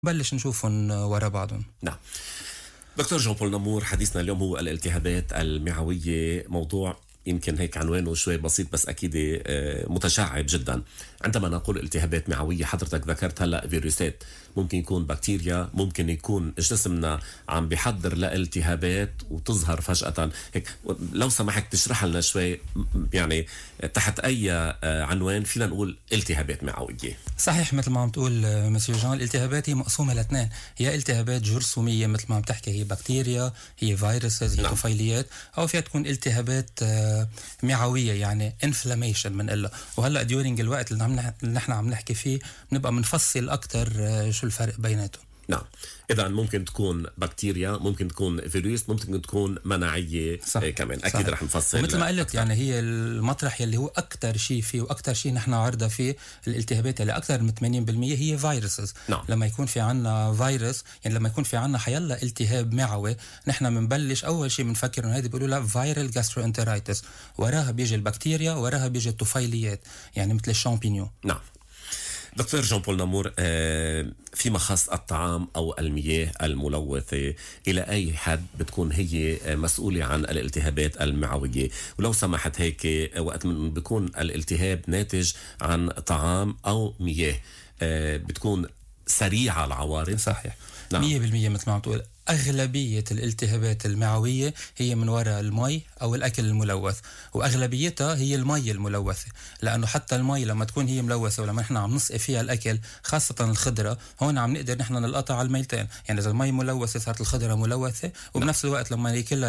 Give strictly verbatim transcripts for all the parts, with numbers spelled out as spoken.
بلش نشوفهم ورا بعضهم. نعم. دكتور جون بول نمور، حديثنا اليوم هو الالتهابات المعوية، موضوع يمكن هيك عنوانه شوي بسيط بس أكيد متشعب جدا. عندما نقول التهابات معوية، حضرتك ذكرت هلأ فيروسات، ممكن يكون بكتيريا، ممكن يكون جسمنا عم بيحضر لالتهابات وتظهر فجأة هيك. لو سمحت تشرح لنا شوي يعني تحت أي عنوان فينا نقول التهابات معوية؟ صحيح، مثل ما عم تقول مسيو جان، الالتهابات هي مقسومة لاثنين، هي التهابات جرثومية مثل ما عم تحكي، هي بكتيريا، هي فيروسز، هي طفيليات، أو فيها تكون التهابات معوية يعني inflammation بنقلها. وهلأ during الوقت اللي, عم اللي نحن عم نحكي فيه بنبقى منفصل أكتر شو الفرق بيناتهم. نعم. إذا ممكن تكون بكتيريا، ممكن تكون فيروس، ممكن تكون مناعية. صح. كمان أكيد رح نفصل. ومثل ما قلت يعني هي المطرح يلي هو أكتر شيء فيه وأكتر شيء نحن عرضة فيه الالتهابات اللي أكثر من ثمانين بالمية هي فيروسز. نعم. لما يكون في عنا فيروس، يعني لما يكون في عنا حيلا التهاب معوي، نحن بنبلش أول شيء بنفكر إنه هذه بيقولوا لها فيرال جاستروانترايتس، وراها بيجي البكتيريا، وراها بيجي الطفيليات يعني مثل الشامبينيون. نعم. دكتور جون بول نمور، فيما خص الطعام أو المياه الملوثة، إلى أي حد بتكون هي مسؤولة عن الالتهابات المعوية؟ ولو سمحت هيك، وقت من بيكون الالتهاب ناتج عن طعام أو مياه بتكون سريعة العوارض؟ صحيح. نعم. مية بالمية مثل ما عم تقول، أغلبية الالتهابات المعوية هي من وراء المي أو الأكل الملوث، وأغلبيتها هي المي الملوثة، لأنه حتى المي لما تكون هي ملوثة ولما نحن عم نسقي فيها الأكل خاصة الخضرة، هون عم نقدر نحن نلقطها على الميلتين. يعني إذا المي ملوثة صارت الخضرة ملوثة، وبنفس الوقت لما ياكلها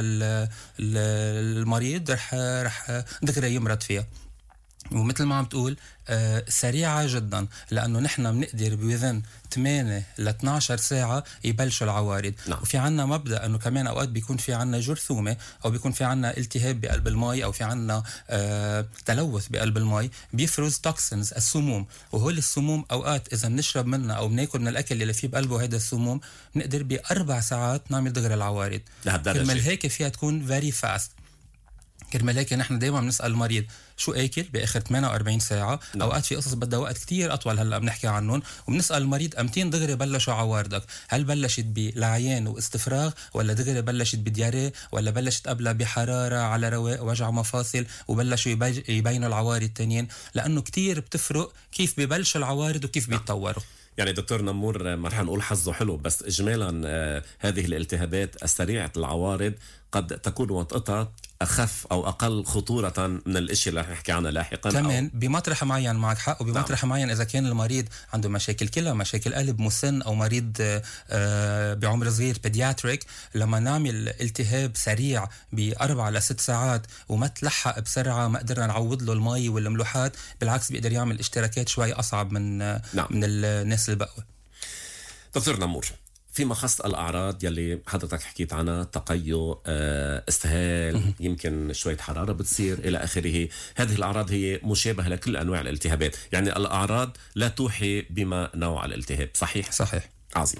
المريض رح رح دغري يمرض فيها. ومثل ما عم تقول آه سريعة جدا، لأنه نحن بنقدر بوذن ثمانية ل اثنتي عشرة ساعة يبلشوا العوارض. نعم. وفي عنا مبدأ أنه كمان أوقات بيكون في عنا جرثومة، أو بيكون في عنا التهاب بقلب الماء، أو في عنا آه تلوث بقلب الماء، بيفرز توكسينز، السموم. وهول السموم أوقات إذا بنشرب منها أو بناكل من الأكل اللي فيه بقلبه هيدا السموم، بنقدر بأربع ساعات نعمل دغري العوارض. كرمال هيك فيها تكون very fast. كرمال هيك نحن دايما بنسأل المريض شو اكل باخر ثمانية وأربعين ساعه. نعم. اوقات في قصص بدها وقت كتير اطول هلا بنحكي عنهم، وبنسال المريض امتين دغري بلشوا عوارضك؟ هل بلشت بلعيان واستفراغ، ولا دغري بلشت بدياريه، ولا بلشت قبلها بحراره على رواق وجع مفاصل وبلشوا يبينوا العوارض التانيين؟ لانه كتير بتفرق كيف ببلش العوارض وكيف نعم. بيتطوروا. يعني دكتور نمور، ما رح نقول حظه حلو، بس اجمالا آه هذه الالتهابات السريعه العوارض قد تكون وطئتها أخف أو أقل خطورة من الاشياء اللي رح نحكي عنها لاحقا. كمان بمطرح معين معك حق، وبمطرح نعم. معين إذا كان المريض عنده مشاكل كلى، مشاكل قلب، مسن، أو مريض آه بعمر صغير بيدياتريك، لما نعمل التهاب سريع بأربع لست ساعات وما تلحق بسرعة، ما قدرنا نعوض له المي والملوحات، بالعكس بيقدر يعمل اشتراكات شوي أصعب من نعم. من الناس البقوة. دكتور نمور، فيما خص الأعراض يلي حضرتك حكيت عنها، تقيؤ، استهال، يمكن شوية حرارة بتصير إلى آخره، هذه الأعراض هي مشابهة لكل أنواع الالتهابات، يعني الأعراض لا توحي بما نوع الالتهاب، صحيح؟ صحيح. عظيم.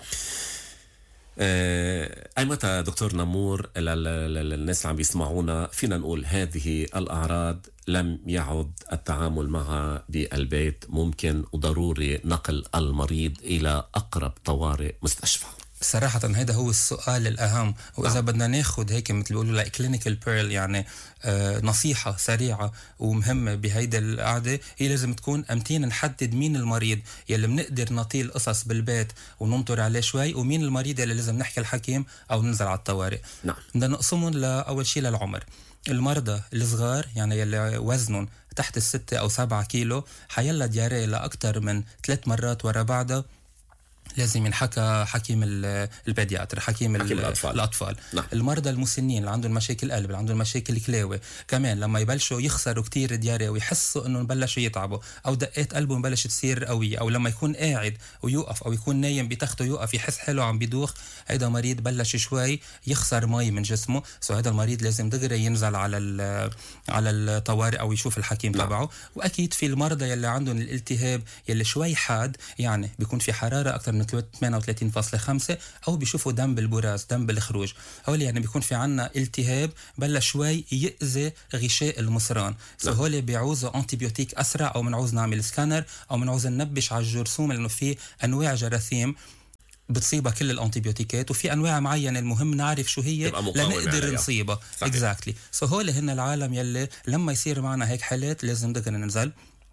أي متى دكتور نمور للناس اللي عم بيسمعونا فينا نقول هذه الأعراض لم يعد التعامل معها بالبيت، ممكن وضروري نقل المريض إلى أقرب طوارئ مستشفى؟ صراحة هذا هو السؤال الأهم. وإذا نعم. بدنا ناخد هيك مثل بيقولوا لها كلينيكال بيرل، يعني آه نصيحة سريعة ومهمة بهيدا القعدة، هي لازم تكون أمتين نحدد مين المريض يلي بنقدر نطيل قصص بالبيت وننطر عليه شوي، ومين المريض يلي لازم نحكي الحكيم أو ننزل على الطوارئ. نعم. بدنا نقسمهم لأول شيء للعمر. المرضى الصغار يعني يلي وزنهم تحت الستة أو سبعة كيلو، حيلا دياريه لأكتر من ثلاث مرات ورا بعضها، لازم ينحكى حكيم البيدياتر، حكيم, حكيم الأطفال, الأطفال. نعم. المرضى المسنين اللي عندهم مشاكل قلب، اللي عندهم مشاكل كلاوي، كمان لما يبلشوا يخسروا كتير دياريه ويحسوا انه بلشوا يتعبوا، او دقات قلبهم بلشت تصير قوية، او لما يكون قاعد ويوقف، او يكون نايم بتخته يوقف يحس حلو عم بيدوخ، هيدا مريض بلش شوي يخسر مي من جسمه. سو هذا المريض لازم دغري ينزل على على الطوارئ او يشوف الحكيم نعم. تبعه. واكيد في المرضى يلي عندهم الالتهاب يلي شوي حاد، يعني بيكون في حرارة اكثر من ثمانية وثلاثين فاصلة خمسة، او بيشوفوا دم بالبراز، دم بالخروج، هول يعني بيكون في عنا التهاب بلش شوي يأذي غشاء المصران. سو هول بيعوزوا انتيبيوتيك اسرع، او بنعوز نعمل سكانر، او بنعوز ننبش على الجرثوم، لانه في انواع جراثيم بتصيبها كل الانتيبيوتيكات، وفي انواع معينه المهم نعرف شو هي لنقدر نصيبها. اكزاكتلي سو هول هن العالم يلي لما يصير معنا هيك حالات لازم دغري ننزل.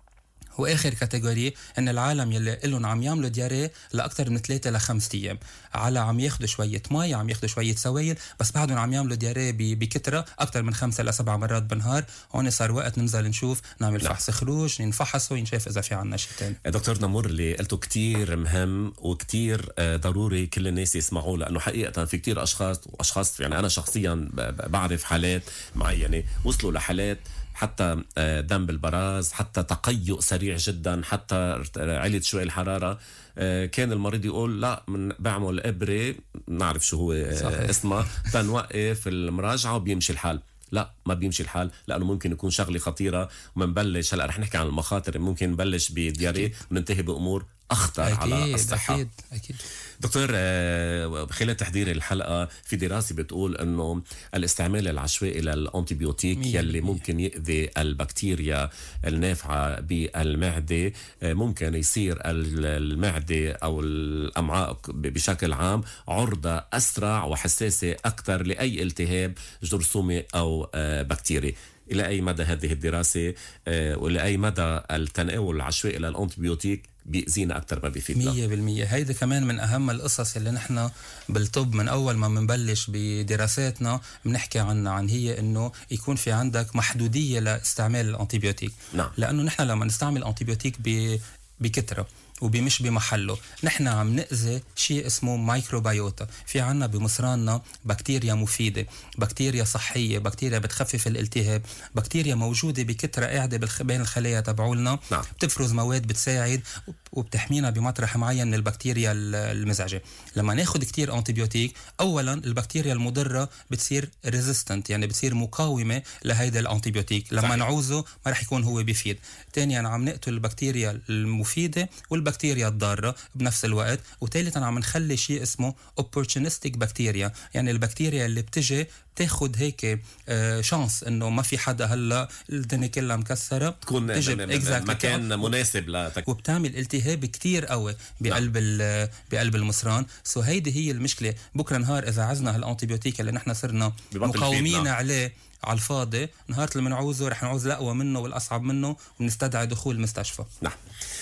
واخر كاتيجوري ان العالم يلي لهم عم يعملوا دياريه لاكثر من ثلاثة لخمسة ايام، على عم ياخذوا شويه مي، عم ياخذوا شويه سوائل، بس بعدهم عم يعملوا دياريه بكثره اكثر من خمسة لسبع مرات بالنهار. هون صار وقت ننزل نشوف، نعمل لا. فحص خروج، نفحصه ونشوف اذا في عنا شيء ثاني. دكتور نمور، اللي قلته كتير مهم وكتير ضروري كل الناس يسمعوه، لانه حقيقه في كتير اشخاص واشخاص يعني انا شخصيا بعرف حالات معينه وصلوا لحالات حتى دم بالبراز، حتى تقيؤ سريع جدا، حتى علت شوي الحرارة. كان المريض يقول لا من بعمل إبرة نعرف شو هو اسمها تنوقف المراجعة وبيمشي الحال. لا، ما بيمشي الحال، لأنه ممكن يكون شغلة خطيرة ومنبلش. هلأ رح نحكي عن المخاطر، ممكن نبلش بدياريه وننتهي بأمور أخطر أكيد على الصحة. أكيد أكيد. دكتور، خلال تحضير الحلقة في دراسة بتقول أنه الاستعمال العشوائي للأنتيبيوتيك يلي ممكن يؤذي البكتيريا النافعة بالمعدة ممكن يصير المعدة أو الأمعاء بشكل عام عرضة أسرع وحساسة أكثر لأي التهاب جرثومي أو بكتيري. إلى أي مدى هذه الدراسة وإلى أي مدى التناول العشوائي للأنتيبيوتيك بيأذينا أكتر ما بيفيدنا؟ مية بالمية. هيدا كمان من أهم القصص اللي نحن بالطب من أول ما منبلش بدراساتنا بنحكي عنها، عن هي إنه يكون في عندك محدودية لاستعمال الأنتيبيوتيك. نعم. لأنه نحن لما نستعمل الأنتيبيوتيك بكثرة وبمش بمحله نحن عم نأذي شيء اسمه مايكروبيوتا. في عنا بمصراننا بكتيريا مفيدة، بكتيريا صحية، بكتيريا بتخفف الالتهاب، بكتيريا موجودة بكثرة قاعدة بين الخلايا تبعولنا. نعم. بتفرز مواد بتساعد وبتحمينا بمطرح معين من البكتيريا المزعجة. لما ناخد كتير أنتيبيوتيك أولا البكتيريا المضرة بتصير ريزيستنت، يعني بتصير مقاومة لهيدا الأنتيبيوتيك. لما صحيح. نعوزه ما رح يكون هو بيفيد. ثانيا عم نقتل البكتيريا المفيدة والبكتيريا الضارة بنفس الوقت. وثالثا عم نخلي شيء اسمه opportunistic بكتيريا، يعني البكتيريا اللي بتجي تاخد هيك آه شانس انه ما في حدا هلا الدنيا كلها مكسره، تكون مكان مناسب لتك، وبتعمل التهاب كتير قوي بقلب لا. بقلب المصران. سو هيدي هي المشكله. بكره نهار اذا عزنا هالانتيبيوتيك اللي نحن صرنا مقاومين عليه على الفاضي، نهار اللي بنعوزه رح نعوز الاقوى منه والاصعب منه ونستدعي دخول المستشفى. نعم.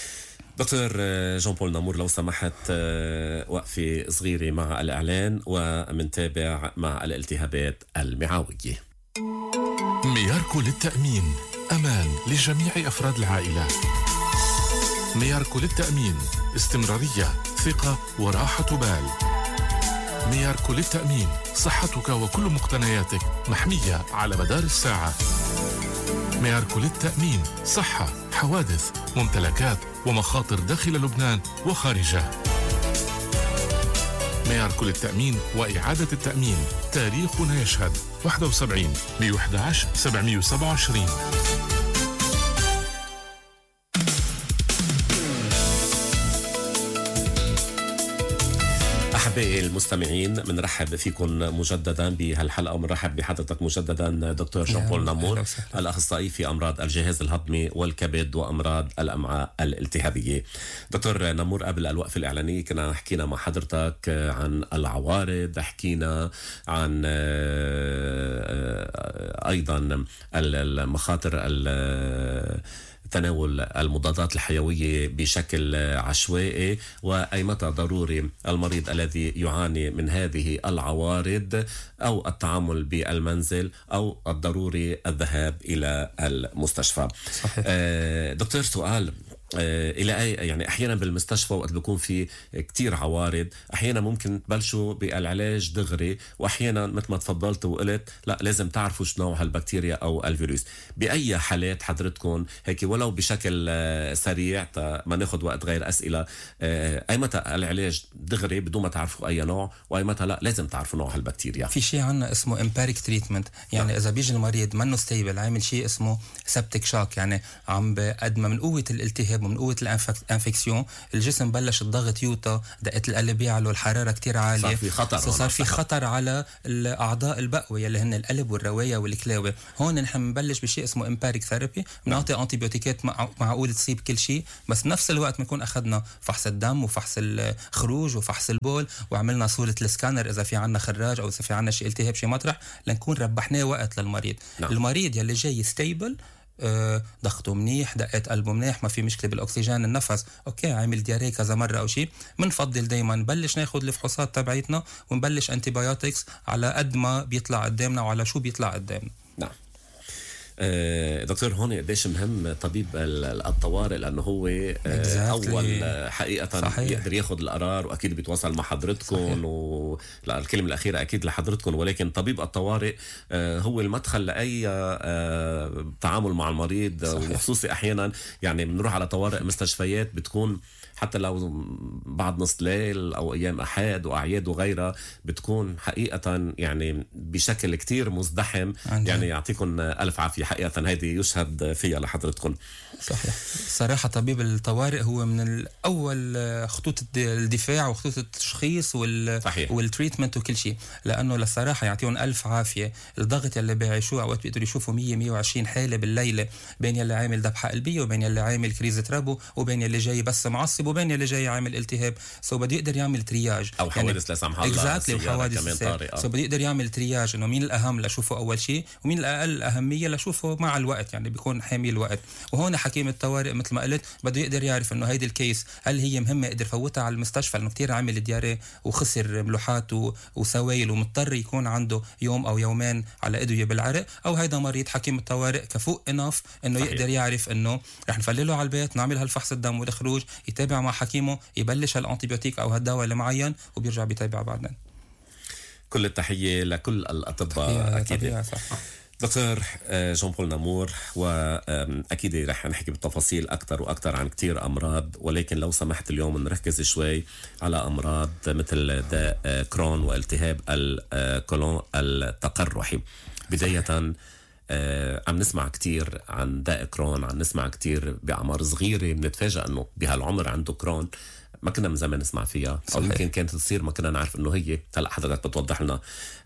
دكتور جون بول نمور، لو سمحت وقفة صغيرة مع الإعلان ومنتابع مع الالتهابات المعوية. مياركو للتأمين، أمان لجميع أفراد العائلة. مياركو للتأمين، استمرارية، ثقة وراحة بال. مياركو للتأمين، صحتك وكل مقتنياتك محمية على مدار الساعة. مياركو للتأمين، صحة، حوادث، ممتلكات ومخاطر داخل لبنان وخارجه. مياركو للتأمين وإعادة التأمين، تاريخنا يشهد. واحد وسبعين بواحد عشر سبعمية وسبعة وعشرين. أحبائي المستمعين، بنرحب فيكم مجددا بهالحلقة وبنرحب بحضرتك مجددا دكتور جون بول نمور، الأخصائي في أمراض الجهاز الهضمي والكبد وأمراض الأمعاء الالتهابية. دكتور نمور، قبل الوقفة الإعلانية كنا حكينا مع حضرتك عن العوارض، حكينا عن أيضا المخاطر تناول المضادات الحيوية بشكل عشوائي، وأي متى ضروري المريض الذي يعاني من هذه العوارض أو التعامل بالمنزل أو الضروري الذهاب إلى المستشفى. صحيح. آه دكتور، سؤال إلى أي يعني أحيانا بالمستشفى وقت بيكون في كتير عوارض، أحيانا ممكن تبلشوا بالعلاج دغري، وأحيانا مثل ما تفضلت وقلت لا لازم تعرفوا شو نوع هالبكتيريا أو الفيروس. بأي حالات حضرتكم هيك ولو بشكل سريع ما ناخد وقت غير أسئلة، أي متى العلاج دغري بدون ما تعرفوا أي نوع، وأي متى لا لازم تعرفوا نوع هالبكتيريا؟ في شيء عنا اسمه empiric treatment، يعني إذا بيجي المريض منه ستيبل عامل شيء اسمه septic shock، يعني عم قد ما من قوة الالتهاب الالتهاب ومن قوه الانفكسيون الجسم بلش الضغط يوطى، دقات القلب يعلو، الحراره كتير عاليه، صار في خطر صار في خطر على الاعضاء البقويه اللي هن القلب والروايه والكلاوي. هون نحن بنبلش بشيء اسمه امباريك ثيرابي، بنعطي انتيبيوتيكات معقول تصيب كل شيء، بس نفس الوقت بنكون اخذنا فحص الدم وفحص الخروج وفحص البول وعملنا صوره السكانر اذا في عنا خراج او اذا في عنا شيء التهاب شيء مطرح، لنكون ربحناه وقت للمريض. نعم. المريض يلي جاي ستيبل، أه ضغطه منيح، دقات قلبه منيح، ما في مشكله بالاكسجين، النفس اوكي، عامل دياريه كذا مره او شيء، بنفضل دائما نبلش ناخذ الفحوصات تبعيتنا ونبلش انتيبيوتكس على قد ما بيطلع قدامنا وعلى شو بيطلع قدامنا. نعم. آه دكتور، هون قديش مهم طبيب الطوارئ، لانه هو آه exactly. اول حقيقه صحيح. يقدر ياخذ القرار، واكيد بيتواصل مع حضرتكم، والكلمه الاخيره اكيد لحضرتكم، ولكن طبيب الطوارئ آه هو المدخل لاي آه تعامل مع المريض. وخصوصي احيانا يعني بنروح على طوارئ مستشفيات بتكون حتى لو بعد نص ليل او ايام احد واعياد وغيرها، بتكون حقيقه يعني بشكل كتير مزدحم. عندي. يعني يعطيكم الف عافيه، حقيقه هذه يشهد فيها لحضرتكم. صحيح. صراحه طبيب الطوارئ هو من الاول خطوط الدفاع وخطوط التشخيص وال والتريتمنت وكل شيء، لانه للصراحه يعطيهم الف عافيه. الضغط اللي بيعيشوه اوقات بيقدروا يشوفوا مية مية وعشرين حاله بالليله، بين يلي عامل ذبحه قلبيه وبين يلي عامل كريزه ربو وبين يلي جاي بس معصب وبين يلي جاي عامل التهاب، سو بده يقدر يعمل ترياج او حوادث لا سمح الله. اكزاكتلي وحوادث سو بده يقدر يعمل ترياج، انه مين الاهم لشوفه اول شيء ومين الاقل اهميه لشوفه مع الوقت، يعني بيكون حامي الوقت. وهون حكيم الطوارئ مثل ما قلت بده يقدر يعرف انه هيدي الكيس هل هي مهمه يقدر فوتها على المستشفى لانه كتير عامل دياريه وخسر ملوحات وسوائل ومضطر يكون عنده يوم او يومين على ادويه بالعرق، او هيدا مريض حكيم الطوارئ كفوق انف انه صحيح. يقدر يعرف انه رح نفلله على البيت، نعمل هالفحص الدم والخروج، يتابع مع حكيمه، يبلش هالانتيبيوتيك او هالدواء اللي معين وبيرجع بيتابع بعدين. كل التحيه لكل الاطباء اكيد. دكتور جون بول نامور، واكيد رح نحكي بالتفاصيل اكثر واكثر عن كتير امراض، ولكن لو سمحت اليوم نركز شوي على امراض مثل داء كرون والتهاب الكولون التقرحي. بدايه آه، عم نسمع كتير عن داء كرون، عم نسمع كتير بأعمار صغيرة بنتفاجأ انه بهالعمر عنده كرون، ما كنا من زمان نسمع فيها، او يمكن كانت تصير ما كنا نعرف انه هي. هلا حضرتك بتوضح لنا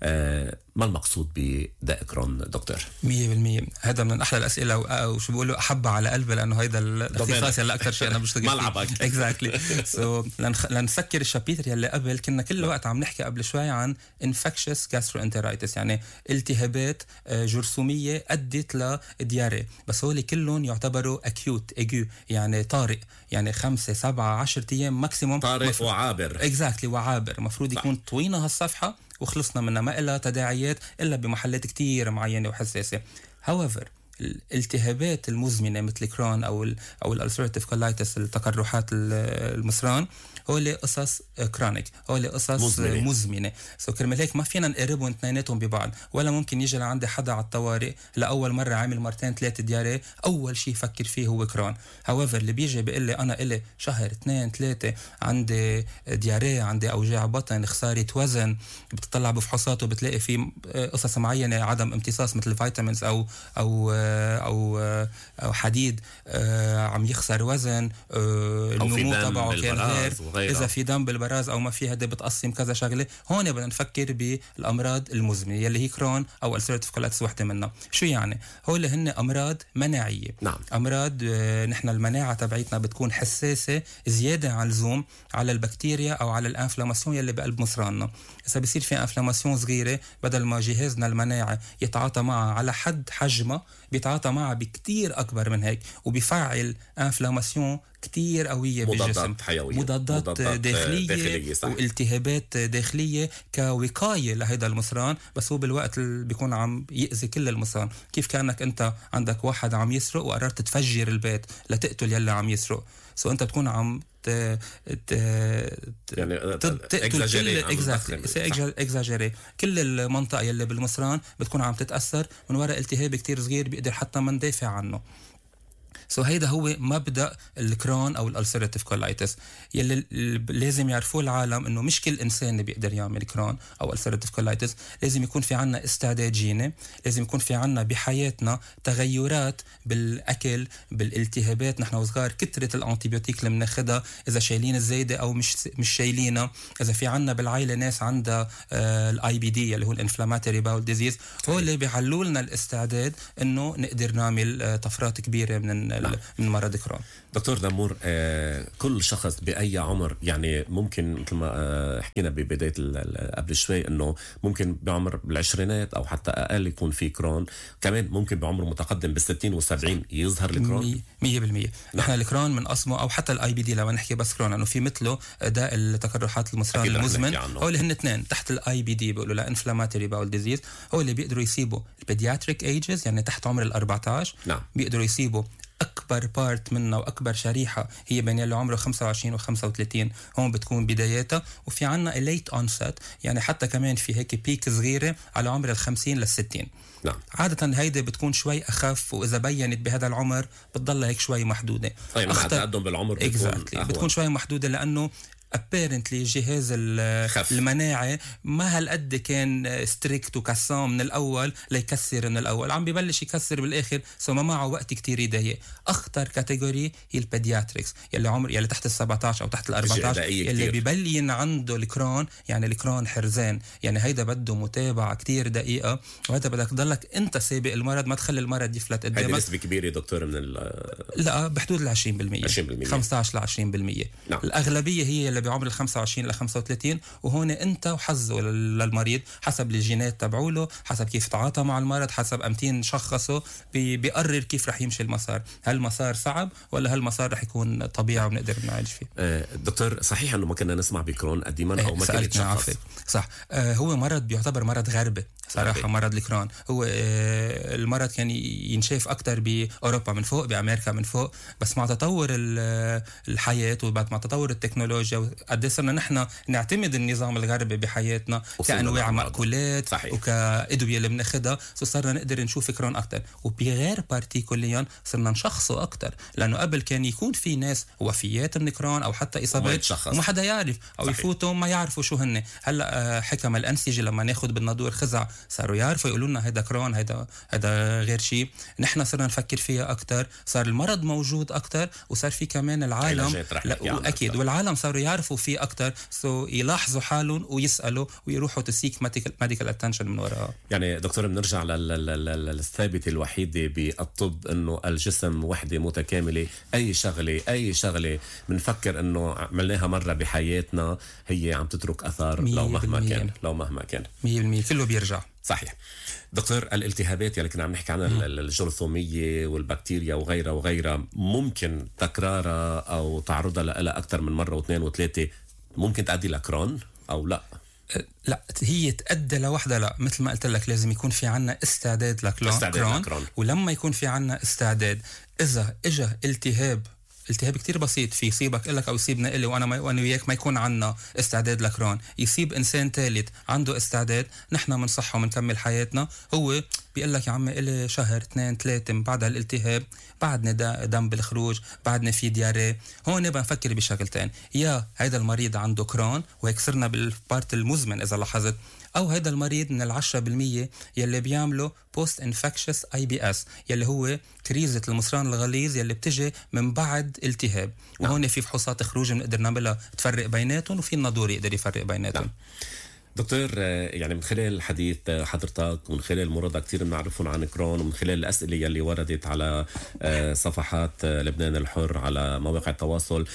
آه ما المقصود بداء كرون دكتور؟ مية بالمية هذا من احلى الاسئله، وشو بيقولوا احبها على قلبي، لانه هيدا الاختصاص يلي اكثر شيء انا بشتغل فيه ملعبك. اكزاكتلي. سو لنسكر الشابيتر يلي قبل كنا كل الوقت عم نحكي قبل شوي عن انفكشس جاستروانترايتس، يعني التهابات جرثوميه ادت لدياريه، بس هول كلهم يعتبروا اكيوت ايجو، يعني طارئ، يعني خمسة سبعة عشرة ايام ماكسيموم، طارئ مفروض... وعابر. اكزاكتلي وعابر، مفروض يكون طوينا هالصفحه وخلصنا منها، ما إلها تداعيات إلا بمحلات كتير معينة وحساسة. however الالتهابات المزمنة مثل كرون أو ال أو الألسراتيف كولايتس، التقرحات المصران، هولي قصص كرونيك، هولي قصص مزمنة, مزمنة. سو كرمال هيك ما فينا نقربهم اثنيناتهم ببعض، ولا ممكن يجي لعندي حدا على الطوارئ لأول مرة عامل مرتين ثلاثة دياريه أول شيء فكر فيه هو كرون. however اللي بيجي بيقول لي أنا إلي شهر اثنين ثلاثة عندي دياريه، عندي أوجاع بطن، خسارة وزن، بتطلع بفحوصاته بتلاقي في قصص معينة، عدم امتصاص مثل فيتامينز أو أو أو أو حديد، عم يخسر وزن، النمو تبعه كان غير، إذا في دم بالبراز أو ما في، هذا بتقسم كذا شغلة. هون بدنا نفكر بالأمراض المزمنة يلي هي كرون أو ألسراتيف كولايتس واحدة منها. شو يعني؟ هول هن أمراض مناعية. نعم. أمراض آه نحن المناعة تبعيتنا بتكون حساسة زيادة عن اللزوم على البكتيريا أو على الانفلاماسيون يلي بقلب مصراننا. إذا بيصير في انفلاماسيون صغيرة، بدل ما جهازنا المناعي يتعاطى معها على حد حجمها، بيتعاطى معها بكتير أكبر من هيك، وبيفعل انفلاماسيون كتير قوية بالجسم، مضادات حيوية، مضادات, مضادات داخلية, داخلية والتهابات داخلية كوقاية لهيدا المصران، بس هو بالوقت اللي بيكون عم يأذي كل المصران. كيف كأنك أنت عندك واحد عم يسرق وقررت تفجر البيت لتقتل يلي عم يسرق، سو أنت بتكون عم ت... ت... يعني تقتل كل اكزاجيري كل المنطقة يلي بالمصران بتكون عم تتأثر من وراء التهاب كتير صغير بيقدر حتى ما ندافع عنه. سو so هيدا هو مبدأ الكرون أو الألسراتيف كولايتس يلي لازم يعرفوه العالم، إنه مش كل إنسان بيقدر يعمل كرون أو ألسراتيف كولايتس. لازم يكون في عنا استعداد جيني، لازم يكون في عنا بحياتنا تغيرات بالأكل، بالالتهابات. نحن وصغار كترة الأنتيبيوتيك اللي بناخدها، إذا شايلين الزايدة أو مش مش شايلينها، إذا في عنا بالعائلة ناس عندها الاي بي دي اللي هو الانفلاماتوري باول ديزيز، هو اللي بيعلوا لنا الاستعداد إنه نقدر نعمل طفرات كبيرة من من مرض كرون. دكتور دامور، آه كل شخص بأي عمر، يعني ممكن مثل ما آه حكينا ببداية قبل شوي إنه ممكن بعمر بالعشرينات أو حتى أقل يكون في كرون، كمان ممكن بعمر متقدم بالستين والسبعين يظهر الكرون. مية بالمية. نحن الكرون من أصمه أو حتى الاي بي دي لما نحكي بس كرون، إنه في مثله داء التقرحات المصران المزمن، هو اللي هن اثنين تحت الاي بي دي بيقولوا لا انفلاماتوري باول ديزيز، هو اللي بيقدروا يسيبوا البيدياتريك ايجز، يعني تحت عمر الأربعتاش. نعم. بيقدروا يسيبوا أكبر بارت منه وأكبر شريحة هي بين اللي عمره خمسة وعشرين وخمسة وثلاثين، هون بتكون بداياتها. وفي عنا late onset، يعني حتى كمان في هيك بيك صغيرة على عمر الخمسين للستين. نعم. عادة هيدا بتكون شوي أخف، وإذا بينت بهذا العمر بتضل هيك شوي محدودة. طيب مع التقدم بالعمر بتكون, exactly. بتكون شوي محدودة، لأنه apparently جهاز المناعة ما هالقد كان ستريكت وكسام من الأول ليكسر من الأول، عم ببلش يكسر بالآخر، سو ما معه وقت كتير يضايق. أخطر كاتيجوري هي البيدياتريكس، يلي عمر يلي تحت السبعتاش أو تحت الأربعتاش، يلي ببين عنده الكرون، يعني الكرون حرزان، يعني هيدا بده متابعة كتير دقيقة، وهذا بدك تضلك أنت سابق المرض، ما تخلي المرض يفلت قدامك. هيدي نسبة كبيرة دكتور من ال لا بحدود ال عشرين بالمية، خمسة عشر ل عشرين بالمية. نعم. الأغلبية هي اللي بعمر ال خمسة وعشرين ل خمسة وثلاثين، وهون انت وحظه للمريض حسب الجينات تبعوله، حسب كيف تعاطى مع المرض، حسب امتين شخصه، بيقرر كيف رح يمشي المسار. هل المسار صعب ولا هل المسار رح يكون طبيعي وبنقدر نعالج فيه؟ آه دكتور، صحيح انه ما كنا نسمع بكرون قديما او ما كان يتشخص؟ صح. آه هو مرض بيعتبر مرض غربي صراحة. غربي. مرض الكرون هو آه المرض كان ينشاف أكتر بأوروبا من فوق، بأمريكا من فوق، بس مع تطور الحياة وبعد مع تطور التكنولوجيا قد صرنا نحن نعتمد النظام الغربي بحياتنا كأنواع مأكولات وكأدوية اللي بناخدها، صرنا نقدر نشوف كرون أكتر، وبغير بارتيكوليا صرنا نشخصه أكتر، لأنه قبل كان يكون في ناس وفيات من كرون أو حتى إصابات وما حدا يعرف، أو صحيح. يفوتوا ما يعرفوا شو هن. هلا حكم الأنسجة لما ناخد بالنادور خزع صاروا يعرفوا يقولوا لنا هيدا كرون، هيدا هيدا غير شيء. نحن صرنا نفكر فيها أكتر، صار المرض موجود أكتر، وصار في كمان العالم لا أكيد، والعالم صاروا يعرفوا فيه أكتر، سو so يلاحظوا حالهم ويسألوا ويروحوا تسيك ميديكال اتنشن من وراها. يعني دكتور بنرجع للثابت الوحيدة بالطب، إنه الجسم وحدة متكاملة. أي شغلة أي شغلة بنفكر إنه عملناها مرة بحياتنا هي عم تترك أثر، لو مهما كان لو مهما كان مية بالمية كله بيرجع. صحيح. دكتور، الالتهابات يلي كنا عم نحكي عنها، الجرثومية والبكتيريا وغيرها وغيرها، ممكن تكرارها أو تعرضها لها أكثر من مرة واثنين وثلاثة ممكن تؤدي لكرون أو لا؟ لا، هي تأدى لوحدة لا. مثل ما قلت لك لازم يكون في عنا استعداد لكرون، ولما يكون في عنا استعداد، إذا إجا التهاب التهاب كتير بسيط في يصيبك إلك أو يصيبنا إلي وأنا وأنا وياك ما يكون عنا استعداد لكرون، يصيب إنسان ثالث عنده استعداد، نحن منصحه ومنكمل حياتنا. هو بيقول لك يا عمي إلي شهر اثنين ثلاثة من بعد الالتهاب، بعدنا دم بالخروج، بعدنا في دياريه، هون بنفكر بشغلتين: يا هيدا المريض عنده كرون وهيك صرنا بالبارت المزمن إذا لاحظت، أو هيدا المريض من العشرة بالمية يلي بيعملوا post infectious آي بي إس يلي هو كريزة المصران الغليظ يلي بتجي من بعد التهاب. نعم. وهون في فحوصات خروج بنقدر نعملها تفرق بيناتهم، وفي النادور يقدر يفرق بيناتهم. نعم. دكتور، يعني من خلال حديث حضرتك ومن خلال المرضى كتير بنعرفهم عن كرون، ومن خلال الأسئلة يلي وردت على صفحات لبنان الحر على مواقع التواصل،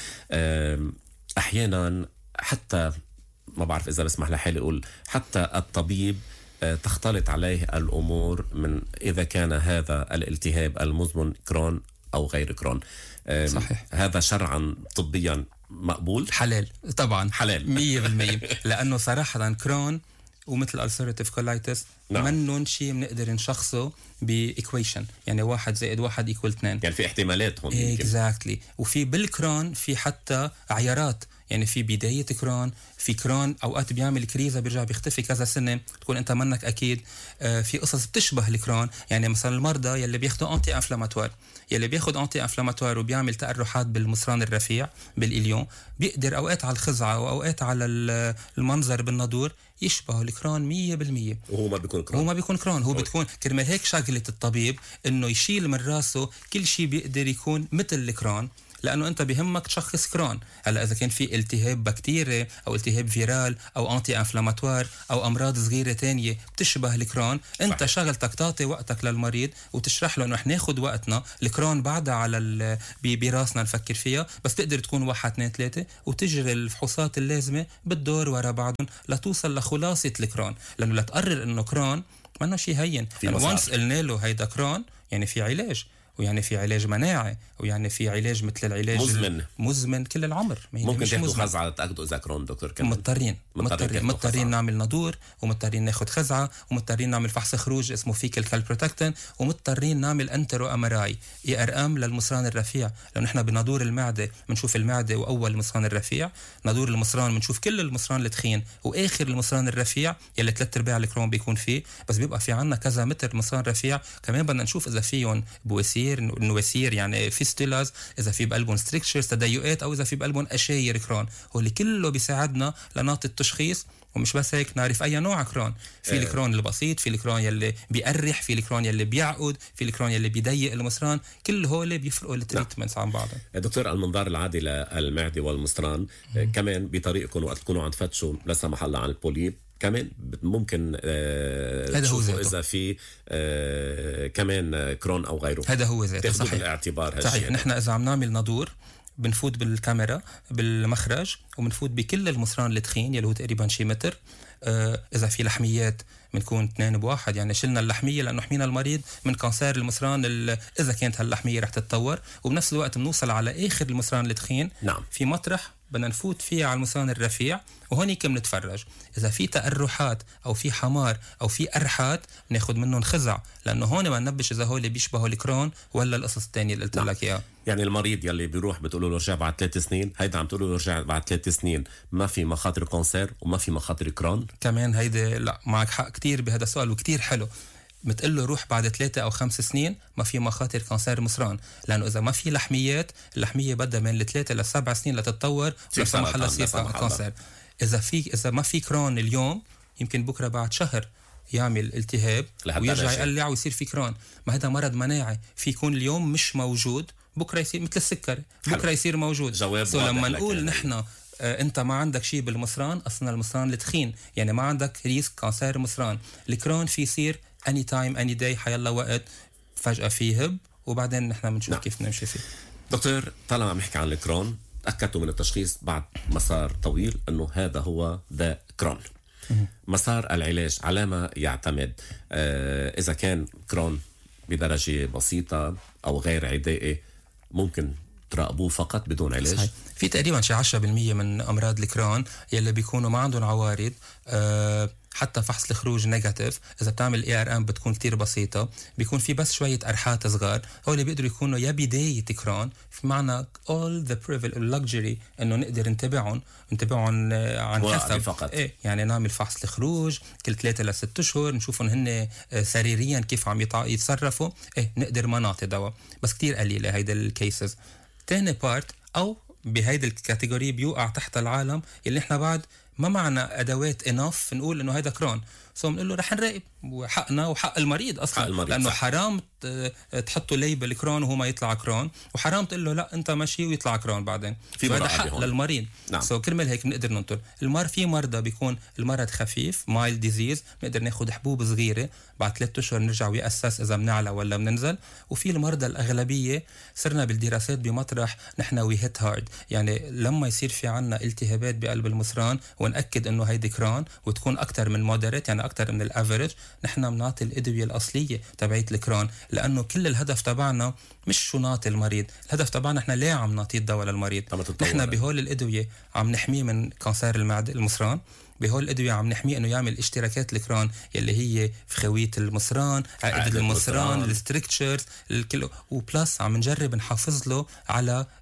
أحيانا حتى ما بعرف إذا بسمح لحالي أقول حتى الطبيب تختلط عليه الأمور من إذا كان هذا الالتهاب المزمن كرون أو غير كرون. صحيح. هذا شرعا طبيا مقبول؟ حلال طبعا، حلال مية بالمية لأنه صراحة كرون ومثل الألسراتيف كولايتس منن شيء بنقدر نشخصه بإيكويشن، يعني واحد زائد واحد يكوال اثنين، يعني في احتمالات هون. اكزاكتلي. وفي بالكرون في حتى عيارات، يعني في بداية كرون، في كرون أوقات بيعمل كريزة بيرجع بيختفي كذا سنة، تكون أنت منك أكيد. آه في قصص بتشبه الكرون، يعني مثلا المرضى يلي بياخدوا أنتي أنفلاماتوار، يلي بياخد أنتي أنفلاماتوار وبيعمل تأرحات بالمصران الرفيع بالإليون، بيقدر أوقات على الخزعة وأوقات على المنظر بالنادور يشبه الكرون مية بالمية، وهو ما بيكون كرون. هو ما بيكون كرون، هو بتكون كرمال هيك شغلة الطبيب إنه يشيل من راسه كل شيء بيقدر يكون مثل الكرون، لأنه أنت بهمك تشخص كرون. هلا إذا كان في التهاب بكتيري أو التهاب فيرال أو أنتي أنفلاماتوار أو أمراض صغيرة تانية بتشبه الكرون، أنت صحيح. شغلتك تعطي وقتك للمريض وتشرح له إنه إحنا ناخد وقتنا، الكرون بعدها على براسنا نفكر فيها، بس تقدر تكون واحد اثنين ثلاثة وتجري الفحوصات اللازمة بالدور ورا بعضهم لتوصل لخلاصة الكرون، لأنه لا تقرر إنه كرون ما إنه شيء هين، وانس قلنا له هيدا كرون يعني في علاج، ويعني في علاج مناعي، ويعني في علاج مثل العلاج مزمن مزمن كل العمر. ممكن تاخذوا خزعه تاخذوا اذا كرون دكتور كمان مضطرين مضطرين مضطرين نعمل نادور، ومضطرين ناخذ خزعه، ومضطرين نعمل فحص خروج اسمه فيكال كالبروتكتن، ومضطرين نعمل انترو امراي اي ار ام للمصران الرفيع، لانه نحن بنادور المعده بنشوف المعده واول المصران الرفيع، نادور المصران بنشوف كل المصران التخين واخر المصران الرفيع يلي ثلاث ارباع الكرون بيكون فيه، بس بيبقى في عنا كذا متر مصران رفيع كمان بدنا نشوف اذا فيهم بواسير النواسير يعني فيستولاز، اذا في بقلبهم ستريكتشرز تديؤات، او اذا في بقلبهم اشاير كرون، هو اللي كله بيساعدنا لنعطي التشخيص. ومش بس هيك، نعرف اي نوع كرون، في اه. الكرون البسيط، في الكرون يلي بيقرح، في الكرون يلي بيعقد، في الكرون يلي بيضيق المصران، كل هول بيفرقوا التريتمنتس عن بعضهم. دكتور، المنظار العادي للمعده والمصران كمان بطريقكم وقت تكونوا عم تفتشوا لا سمح الله عن البوليب كمان ممكن آه تشوفوا إذا في آه كمان كرون أو غيره، هذا هو ذاته صحيح بالاعتبار. صحيح، نحن إذا عم نعمل نادور بنفوت بالكاميرا بالمخرج وبنفوت بكل المصران التخين يلي هو تقريبا شي متر. آه إذا في لحميات بنكون اثنين بواحد، يعني شلنا اللحمية لأنه حمينا المريض من كانسير المصران إذا كانت هاللحمية رح تتطور، وبنفس الوقت بنوصل على آخر المصران التخين. نعم. في مطرح بدنا نفوت فيها على المصران الرفيع، وهونيك بنتفرج إذا في تأرحات أو في حمار أو في أرحات بناخد منهم خزع، لأنه هون ما ننبش إذا هول بيشبهوا الكرون ولا القصص الثانية اللي قلت نعم. لك إياها. يعني المريض يلي بيروح بتقولوا له رجع بعد ثلاث سنين، هيدا عم تقولوا له رجع بعد ثلاث سنين ما في مخاطر كانسير وما في مخاطر كرون كمان. هيدا لا، معك حق كتير بهذا السؤال وكتير حلو. بتقول له روح بعد ثلاثة أو خمس سنين ما في مخاطر كانسير مصران، لأنه إذا ما في لحميات، اللحمية بدها من الثلاثة لسبع سنين لتتطور ولا سمح الله يصير كانسير. إذا في إذا ما في كرون اليوم، يمكن بكرة بعد شهر يعمل التهاب ويرجع يقلع ويصير في كرون. ما هذا مرض مناعي، في يكون اليوم مش موجود بكرة يصير مثل السكري، بكرة يصير موجود. سو لما نقول نحن آه انت ما عندك شيء بالمصران، اصلا المصران التخين يعني ما عندك ريسك كانسير مصران. الكرون في يصير اني تايم اني داي، حيلا وقت فجأة فيه هب، وبعدين نحن بنشوف نعم. كيف نمشي فيه. دكتور، طالما عم نحكي عن الكرون، تأكدتوا من التشخيص بعد مسار طويل انه هذا هو ذا كرون. مسار العلاج على ما يعتمد، آه اذا كان كرون بدرجة بسيطة او غير عدائي ممكن تراقبوه فقط بدون علاج. صحيح. في تقريبا شي عشرة بالمية من امراض الكرون يلي بيكونوا ما عندهم عوارض، أه حتى فحص الخروج نيجاتيف، اذا بتعمل اي ار ام بتكون كتير بسيطه، بيكون في بس شويه ارحات صغار، هول اللي بيقدروا يكونوا يا بدايه كرون، في معنى all the privilege luxury انه نقدر نتابعهم نتابعهم عن كثب فقط. ايه يعني نعمل فحص الخروج كل ثلاثة لست اشهر، نشوفهم هن سريريا كيف عم يتصرفوا، ايه نقدر ما نعطي دواء، بس كتير قليله هيدا الكيسز. تاني بارت او بهيدا الكاتيجوري بيوقع تحت العالم اللي احنا بعد ما معنا ادوات اناف نقول انه هيدا كرون، سو بنقول له رح نراقب، وحقنا وحق المريض اصلا، المريض لانه صح. حرام تحطوا ليبل كرون وهو ما يطلع كرون، وحرام تقول له لا انت ماشي ويطلع كرون بعدين، هذا حق للمريض. نعم. سو كرمال هيك بنقدر ننطر المر في مرضى بيكون المرض خفيف مايل ديزيز، بنقدر ناخذ حبوب صغيره بعد ثلاثة اشهر نرجع ويأسس اذا بنعلى ولا بننزل. وفي المرضى الاغلبيه صرنا بالدراسات بمطرح نحن وي هيت هارد، يعني لما يصير في عنا التهابات بقلب المصران ونأكد انه هيدي كرون وتكون اكثر من مودريت يعني اكثر من الافريج، نحن بنعطي الادويه الاصليه تبعت الكرون، لانه كل الهدف تبعنا مش شو نعطي المريض، الهدف تبعنا احنا ليه عم نعطي الدواء للمريض. نحن بهول الادويه عم نحميه من كانسير المعده المصران، بهول الادويه عم نحميه انه يعمل اشتراكات الكرون يلي هي فخويه المصران، عقده المصران، الستركتشرز الكل، وبلس عم نجرب نحافظ له على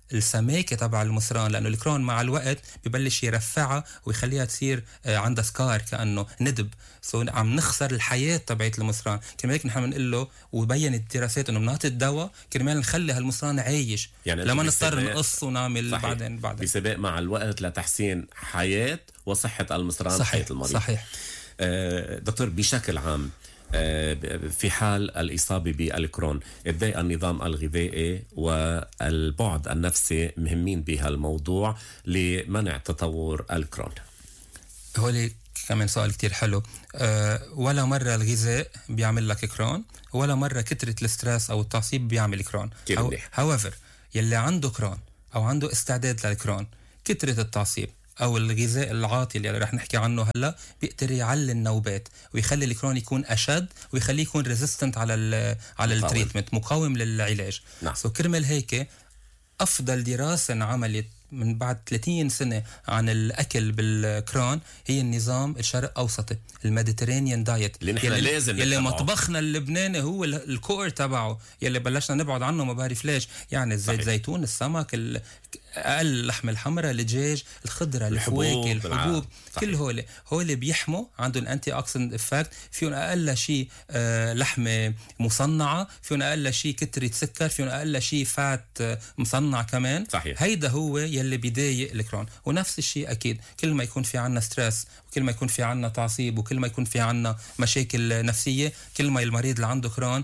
السماكه تبع المصران، لانه الكرون مع الوقت ببلش يرفعها ويخليها تصير عندها سكار كانه ندب، سو عم نخسر الحياه تبعت المصران. كرمال هيك نحن بنقول له وبينت الدراسات انه بنعطي الدواء كرمال نخلي هالمصران عايش، يعني لما نضطر نقص ونعمل صحيح. بعدين بعدين بسباق مع الوقت لتحسين حياه وصحه المصران، صحيح. حياه المريض. صحيح. آه دكتور، بشكل عام في حال الإصابة بالكرون إزاي النظام الغذائي والبعد النفسي مهمين بهالموضوع لمنع تطور الكرون؟ هولي كمان سؤال كتير حلو. أه ولا مرة الغذاء بيعمل لك كرون، ولا مرة كترة الاسترس أو التعصيب بيعمل كرون. however يلي عنده كرون أو عنده استعداد للكرون، كترة التعصيب أو الغذاء العاطل اللي رح نحكي عنه هلا بيقدر يعلي النوبات ويخلي الكرون يكون أشد ويخليه يكون ريزيستنت على ال على التريتمنت، مقاوم للعلاج. نعم. سو كرمال هيك أفضل دراسة انعملت من بعد ثلاثين سنة عن الأكل بالكرون هي النظام الشرق أوسطي، الميديترينيان دايت، اللي نحن لازم يلي مطبخنا اللبناني هو الكور تبعه، يلي بلشنا نبعد عنه ما بعرف ليش. يعني الزيت زيتون، السمك، أقل لحم الحمراء، الدجاج، الخضرة، الفواكه، الحبوب، كل هول هول بيحموا، عندهم انتي اوكسيدنت افكت، فيهم اقل شيء آه لحمه مصنعه، فيهم اقل شيء كتره سكر، فيهم اقل شيء فات آه مصنع كمان. صحيح. هيدا هو يلي بيضايق الكرون. ونفس الشيء اكيد كل ما يكون في عنا ستريس، وكل ما يكون في عنا تعصيب، وكل ما يكون في عنا مشاكل نفسيه، كل ما المريض اللي عنده كرون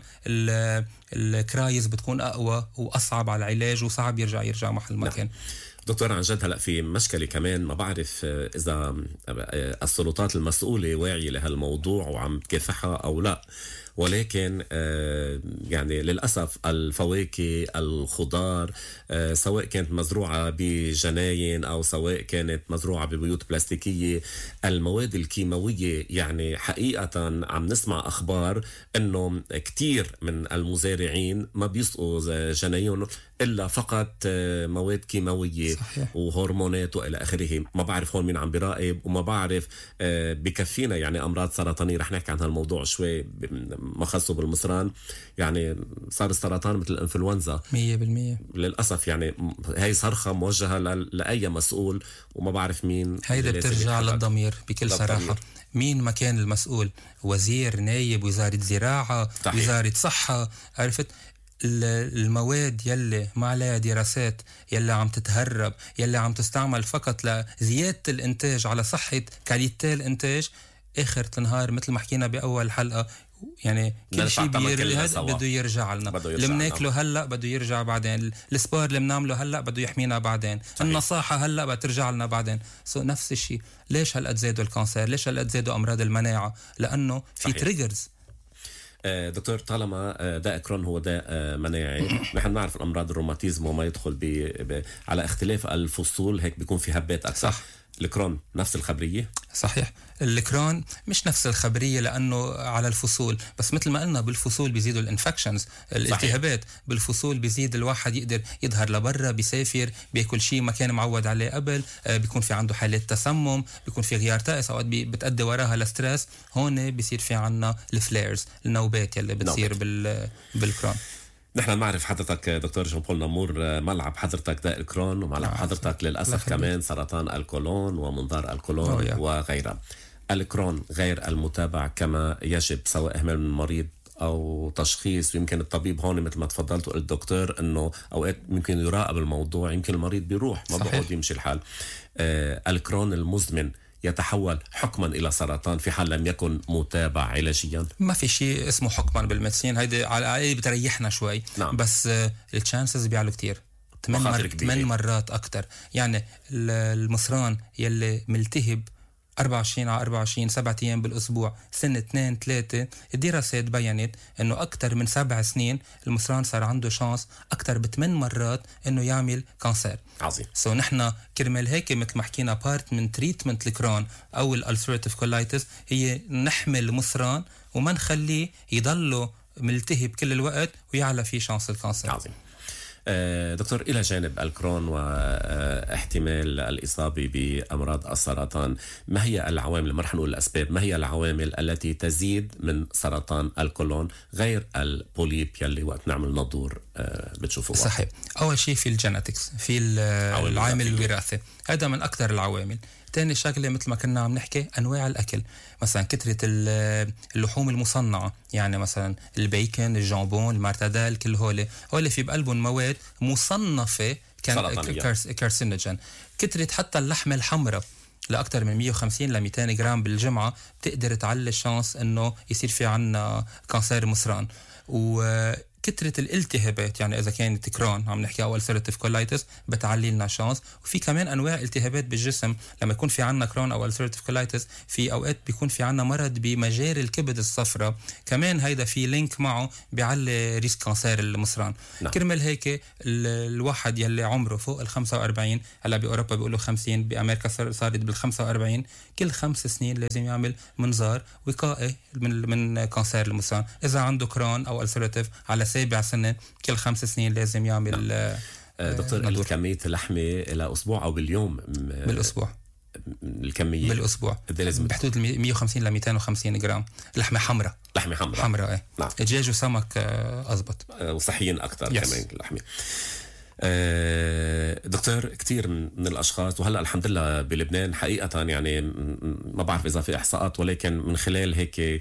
الكرايز بتكون اقوى واصعب على العلاج وصعب يرجع يرجع محل ما كان. دكتور، عن جد هلا في مشكله كمان، ما بعرف اذا السلطات المسؤوله واعيه لهالموضوع وعم تكافحها او لا، ولكن يعني للأسف الفواكه، الخضار، سواء كانت مزروعة بجناين أو سواء كانت مزروعة ببيوت بلاستيكية، المواد الكيماوية يعني حقيقة عم نسمع أخبار أنه كتير من المزارعين ما بيسقوا جنايون إلا فقط مواد كيماوية. صحيح. وهرمونات وإلى آخره. ما بعرف هون مين عم براقب، وما بعرف بكفينا يعني أمراض سرطانية. رح نحكي عن هالموضوع شوي ما خصه بالمصران. يعني صار السرطان مثل الانفلونزا مية بالمية للأسف. يعني هاي صرخة موجهة لأي مسؤول، وما بعرف مين. هيدا بترجع للضمير بكل صراحة. مين ما كان المسؤول، وزير، نايب، وزارة زراعة، صحيح. وزارة صحة، عرفت المواد يلي ما عليها دراسات، يلي عم تتهرب، يلي عم تستعمل فقط لزيادة الانتاج على صحة كاليتي الانتاج، اخر النهار مثل ما حكينا باول حلقة يعني كل شيء بده يرجع لنا. اللي بناكله هلا بده يرجع بعدين، السبور اللي بنعمله هلا بده يحمينا بعدين. صحيح. النصاحة هلا بترجع لنا بعدين. سو نفس الشيء. ليش هالقد زادوا الكانسر؟ ليش هالقد زادوا امراض المناعة؟ لانه في تريجرز. دكتور، طالما داء كرون هو داء مناعي، نحن نعرف الامراض الروماتيزم وما يدخل ب... ب... على اختلاف الفصول هيك بيكون في هبات اكثر. صح. الكرون نفس الخبرية؟ صحيح. الكرون مش نفس الخبرية لأنه على الفصول، بس مثل ما قلنا بالفصول بيزيدوا الانفكشنز، الالتهابات. بالفصول بيزيد الواحد يقدر يظهر لبرا، بيسافر، بياكل شيء ما كان معود عليه قبل، بيكون في عنده حالات تسمم، بيكون في غيار طقس، أوقات بتأدي وراها لستريس. هون بيصير في عنا الفليرز، النوبات يلي بتصير بال بالكرون. نحن نعرف حضرتك دكتور جون بول نامور ملعب حضرتك داء الكرون، وملعب آه حضرتك للأسف كمان سرطان الكولون ومنظار الكولون وغيرها. الكرون غير المتابع كما يجب، سواء إهمال من المريض أو تشخيص. ويمكن الطبيب هون مثل ما تفضلت وقلت دكتور أنه أوقات يمكن يراقب الموضوع، يمكن المريض بيروح ما بقعد يمشي الحال. آه الكرون المزمن يتحول حكما إلى سرطان في حال لم يكن متابع علاجيا؟ ما في شيء اسمه حكما بالمدسين، هيدا على الأقل بتريحنا شوي. نعم. بس التشانسز بيعلوا كتير، ثمان مر... مرات أكتر. يعني المصران يلي ملتهب أربعة وعشرين على أربعة وعشرين سبعة أيام بالأسبوع سنة اثنين ثلاثة، الدراسات بيّنت إنه أكتر من سبع سنين المصران صار عنده شانس أكتر بثمان مرات إنه يعمل كانسر. عظيم. سو so نحن كرمال هيك مثل ما حكينا بارت من تريتمنت الكرون أو الألسراتيف كولايتس هي نحمي المصران وما نخليه يضله ملتهب كل الوقت ويعلى فيه شانس الكانسر. عظيم. دكتور، إلى جانب الكرون واحتمال الإصابة بأمراض السرطان، ما هي العوامل، ما رح نقول الأسباب، ما هي العوامل التي تزيد من سرطان القولون غير البوليب يلي وقت نعمل نضور بتشوفوها؟ صحيح. أول شيء في الجينيتكس، في العامل الوراثي، هذا من أكثر العوامل. تاني شغلة مثل ما كنا عم نحكي أنواع الأكل، مثلا كثرة اللحوم المصنعة، يعني مثلا البيكن، الجامبون، المارتاديل، كل هول هول في بقلبهم مواد مصنفة كارسينوجين. كثرة حتى اللحمة الحمراء لأكثر من مية وخمسين ل مئتين جرام بالجمعة بتقدر تعلي الشانس إنه يصير في عنا كانسير مصران. و كثرة الالتهابات، يعني إذا كانت كرون عم نحكي أو ulcerative colitis بتعلي لنا شانس. وفي كمان أنواع التهابات بالجسم، لما يكون في عنا كرون أو ulcerative colitis في أوقات بيكون في عنا مرض بمجاري الكبد الصفراء، كمان هيدا في لينك معه بيعلي ريسك كانسير المصران. نعم. كرمال هيك الواحد يلي عمره فوق ال خمسة وأربعين، هلا بأوروبا بيقولوا خمسين، بأمريكا صارت بال خمسة وأربعين، كل خمس سنين لازم يعمل منظار وقائي من من كانسير المصران. إذا عنده كرون أو ulcerative على سابع سنة، كل خمس سنين لازم يعمل. نعم. دكتور، كمية اللحمة إلى أسبوع أو باليوم؟ بالأسبوع. الكمية بالأسبوع بحدود مية وخمسين ل مئتين وخمسين جرام لحمة حمراء. لحمة حمراء حمراء ايه. نعم. دجاج وسمك أزبط، وصحيين أكتر. يس. كمان اللحمة. دكتور، كتير من الأشخاص، وهلأ الحمد لله بلبنان حقيقة، يعني ما بعرف إذا في إحصاءات، ولكن من خلال هيك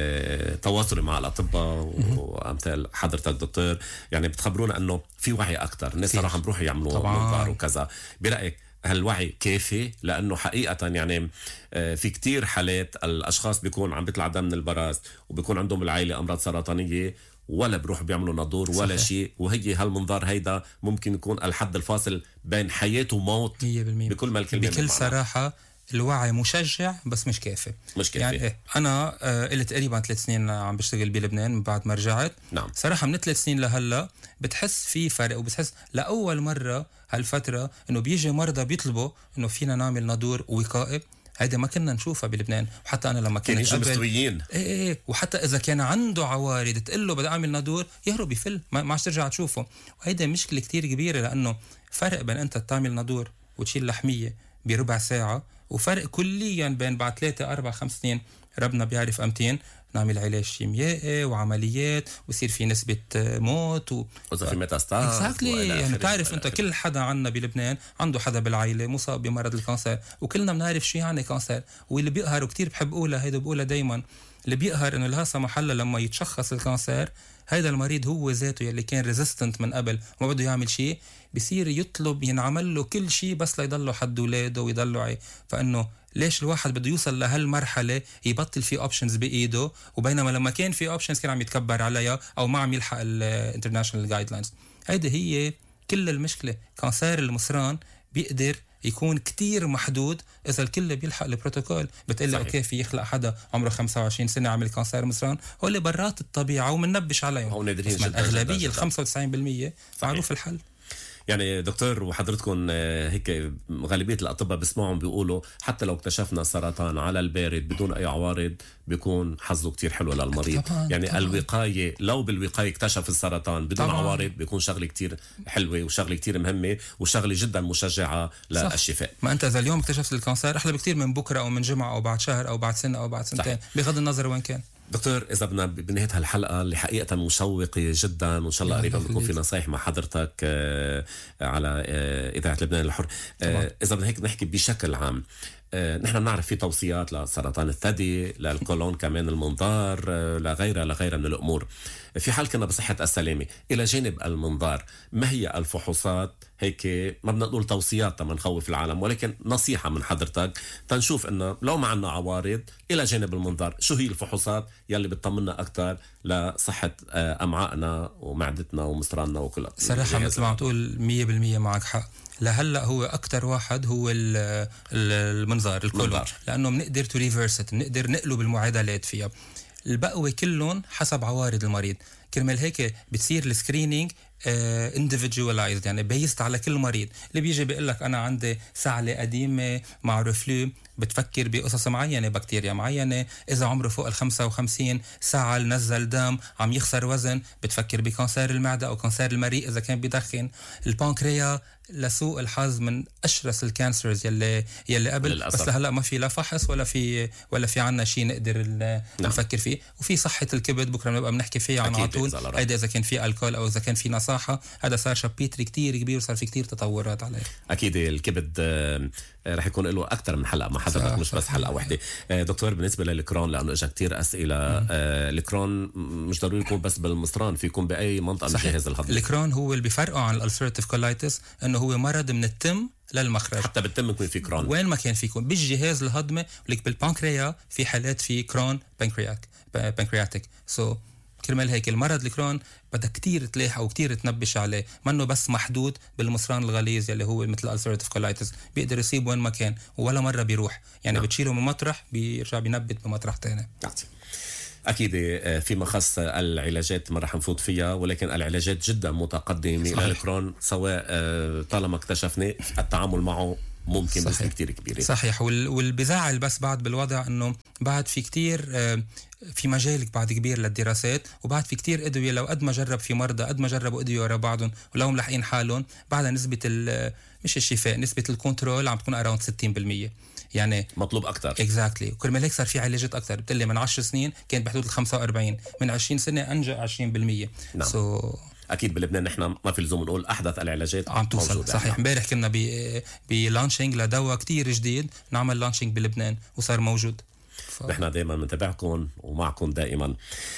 تواصلي مع الأطباء وأمثال حضرتك دكتور، يعني بتخبرونا أنه في وعي أكتر، الناس صراحة بروحوا يعملوا منظار وكذا. برأيك هل الوعي كافي؟ لأنه حقيقة يعني في كتير حالات الأشخاص بيكون عم بيطلع دم من البراز وبيكون عندهم العائلة أمراض سرطانية ولا بروح بيعملوا نضور ولا شيء، وهي هالمنظار هيدا ممكن يكون الحد الفاصل بين حياة وموت مية بالمية. بكل ما الكلمة بكل صراحة الوعي مشجع بس مش كافي. مش كافي. يعني إيه؟ أنا آه إلي تقريبا ثلاث سنين عم بشتغل بلبنان من بعد ما رجعت. نعم. صراحة من ثلاث سنين لهلا بتحس في فرق، وبتحس لأول مرة هالفترة إنه بيجي مرضى بيطلبوا إنه فينا نعمل نضور وقائي. هيدا ما كنا نشوفها بلبنان. وحتى أنا لما كنت كانوا مستويين إيه إيه وحتى إذا كان عنده عوارض تقول له بدي أعمل نضور يهرب يفل، ما عادش ترجع تشوفه. وهيدا مشكلة كتير كبيرة، لأنه فرق بين أنت تعمل نضور وتشيل لحمية بربع ساعة، وفرق كليا بين بعد ثلاثة أربعة خمس سنين ربنا بيعرف أمتين نعمل علاج كيميائي وعمليات ويصير في نسبة موت و... وإذا في ميتاستاز exactly. يعني تعرف أنت كل حدا عنا بلبنان عنده حدا بالعائلة مصاب بمرض الكانسر، وكلنا بنعرف شو يعني كانسر. واللي بيقهر وكتير بحب أقولها هيدا بقولها دايما، اللي بيقهر إنه لها محلة لما يتشخص الكانسر هيدا المريض هو ذاته يلي كان ريزيستنت من قبل ما بده يعمل شيء، بيصير يطلب ينعمل له كل شيء بس ليضله حد ولاده ويضله عي. فإنه ليش الواحد بده يوصل لهالمرحلة يبطل في اوبشنز بإيده، وبينما لما كان في اوبشنز كان عم يتكبر عليها أو ما عم يلحق الانترناشنال جايدلاينز. هيدا هي كل المشكلة. كانسير المصران بيقدر يكون كتير محدود إذا الكل بيلحق البروتوكول. بتقلي أوكي في يخلق حدا عمره خمسة وعشرين سنة عمل كانسير مصران، هو اللي برات الطبيعة ومننبش عليهم، بس الأغلبية الخمسة وتسعين بالمية معروف الحل. يعني دكتور، وحضرتكم هيك غالبية الأطباء بسمعهم بيقولوا حتى لو اكتشفنا سرطان على البارد بدون أي عوارض بيكون حظه كتير حلو للمريض. طبعاً يعني طبعاً. الوقاية، لو بالوقاية اكتشف السرطان بدون طبعاً. عوارض بيكون شغلة كتير حلوة وشغلة كتير مهمة وشغلة جدا مشجعة للشفاء. ما أنت إذا اليوم اكتشفت الكانسر أحلى بكتير من بكرة أو من جمعة أو بعد شهر أو بعد سنة أو بعد سنتين، بغض النظر وين كان. دكتور، إذا بدنا بنهاية هالحلقة اللي حقيقة مشوقة جدا، وإن شاء الله قريبا بيكون في نصايح مع حضرتك على إذاعة لبنان الحر. طبعا. إذا بدنا هيك نحكي بشكل عام، نحن بنعرف في توصيات لسرطان الثدي، للقولون كمان المنظار، لغيرها لغيرها من الأمور. في حال كنا بصحة السلامة إلى جانب المنظار، ما هي الفحوصات؟ هيك ما بدنا نقول توصيات ما نخوف العالم، ولكن نصيحة من حضرتك تنشوف إنه لو ما عنا عوارض إلى جانب المنظار، شو هي الفحوصات يلي بتطمنا أكتر لصحة أمعائنا ومعدتنا ومصراننا وكل. صراحة مثل ما عم تقول مية بالمية معك حق. لهلا هو أكتر واحد هو المنظار الكولون، لأنه بنقدر تو ريفيرس، بنقدر نقلب المعادلات فيها. البقوة كلهم حسب عوارض المريض. كرمال هيك بتصير السكرينينج individualized، يعني بيست على كل مريض. اللي بيجي بيقول لك انا عندي سعله قديمه مع رفلو، بتفكر بقصص معينه، بكتيريا معينه. اذا عمره فوق ال خمسة وخمسين، سعل، نزل دم، عم يخسر وزن، بتفكر بكانسير المعده او كانسير المريء اذا كان بدخن. البانكريا لسوء الحظ من اشرس الكانسرز يلي يلي قبل للأسف. بس هلا ما في لا فحص ولا في ولا في عنا شيء نقدر نعم. نفكر فيه. وفي صحه الكبد بكره بنبقى بنحكي فيها عن طول، هيدا اذا كان في الكول او اذا كان في نصاحه. هذا صار شابيتر كتير كبير وصار في كتير تطورات عليه. اكيد الكبد رح يكون له اكثر من حلقه مع حضرتك، مش بس حلقه واحده. دكتور، بالنسبه للكرون، لانه اجى كتير اسئله، الكرون مش ضروري يكون بس بالمصران، في يكون باي منطقه من الجهاز الهضمي. الكرون هو اللي بيفرقه عن الالسرتيف كولايتس، انه هو مرض من التم للمخرج. حتى بالتم يكون في كرون وين ما كان فيكم بالجهاز الهضمي. ولك بالبانكريا في حالات في كرون بانكرياك بانكرياتيك. سو so, كرمال هيك المرض الكرون بدك كتير تلاح او كتير تنبش عليه، منه بس محدود بالمصران الغليظ يلي هو مثل الالسرتيف كولايتس، بيقدر يصيب وين ما كان ولا مره بيروح. يعني نعم. بتشيله من مطرح بيرجع بينبت بمطرح تاني. أكيد فيما خص العلاجات ما رح نفوت فيها، ولكن العلاجات جدا متقدمة للكرون، سواء طالما اكتشفنا التعامل معه ممكن بس كتير كبيرة. صحيح. والبزعل بس بعد بالوضع انه بعد في كتير في مجال بعد كبير للدراسات، وبعد في كتير ادويه لو قد ما جرب في مرضى قد ما جربوا ادويه ورا بعضهم ولو ملحقين حالهم، بعدها نسبه مش الشفاء، نسبه الكنترول عم تكون اراوند ستين بالمية. يعني مطلوب اكثر. اكزاكتلي. وكرمال هيك صار في علاجات اكثر. بتقلي من عشر سنين كانت بحدود ال خمسة وأربعين، من عشرين سنه انجى عشرين بالمية. نعم. so اكيد بلبنان نحن ما في لزوم نقول احدث العلاجات عم توصل. صحيح. امبارح كنا ب بلانشينج لدواء كتير جديد، نعمل لانشينج بلبنان وصار موجود. ف... نحن دائما بنتابعكم ومعكم دائما.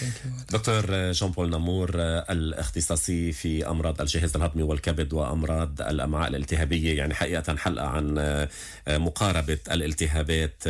دكتور جون بول نمور، الاختصاصي في امراض الجهاز الهضمي والكبد وامراض الامعاء الالتهابيه، يعني حقيقه حلقه عن مقاربه الالتهابات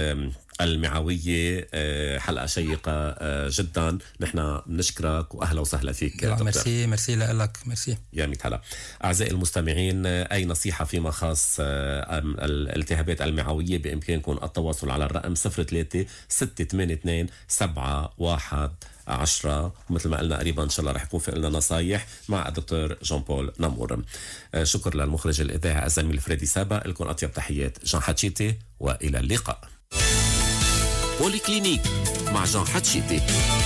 المعوية، حلقة شيقة جدا. نحن بنشكرك وأهلا وسهلا فيك. ميرسي ميرسي لك. ميرسي يا ميت هلا. أعزائي المستمعين، أي نصيحة فيما خاص الالتهابات المعوية بإمكانكم التواصل على الرقم صفر ثلاثة ستة ثمانية اثنين سبعة واحد عشرة. ومثل ما قلنا قريبا إن شاء الله رح يكون في لنا نصايح مع الدكتور جون بول نمور. شكر للمخرج الإذاعي الزميل فريدي سابا. لكم أطيب تحيات جان حتشيتي، وإلى اللقاء. بوليكلينيك مع جان حتشيتي.